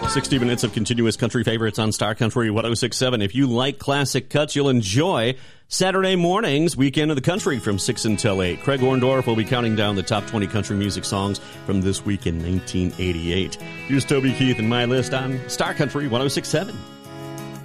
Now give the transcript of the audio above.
60 minutes of continuous country favorites on Star Country 106.7. If you like classic cuts, you'll enjoy Saturday mornings, Weekend of the Country from 6 until 8. Craig Orndorff will be counting down the top 20 country music songs from this week in 1988. Here's Toby Keith and my list on Star Country 106.7.